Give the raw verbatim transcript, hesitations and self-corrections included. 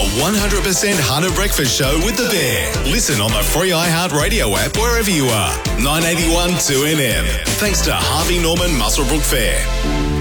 one hundred percent Hunter Breakfast Show with The Bear. Listen on the free iHeartRadio app wherever you are. nine eighty-one two N M. Thanks to Harvey Norman Muswellbrook Fair.